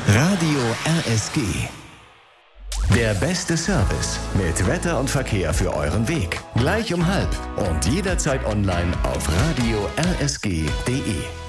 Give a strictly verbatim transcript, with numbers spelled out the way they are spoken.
Radio R S G. Der beste Service mit Wetter und Verkehr für euren Weg. Gleich um halb und jederzeit online auf radio r s g punkt d e.